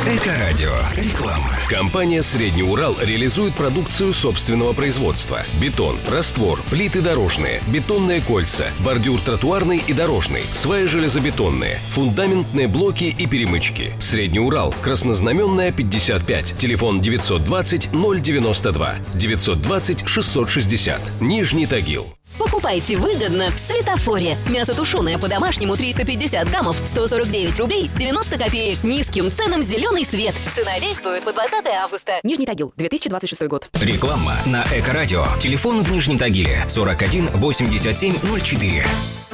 Эко-радио. Реклама. Компания «Средний Урал» реализует продукцию собственного производства. Бетон, раствор, плиты дорожные, бетонные кольца, бордюр тротуарный и дорожный, сваи железобетонные, фундаментные блоки и перемычки. «Средний Урал», Краснознаменная, 55, телефон 920 092, 920 660, Нижний Тагил. Покупайте выгодно в Светофоре. Мясо тушеное по-домашнему 350 граммов, 149 рублей 90 копеек. Низким ценам зеленый свет. Цена действует по 20 августа. Нижний Тагил, 2026 год. Реклама на Эко-радио. Телефон в Нижнем Тагиле 41 87 04.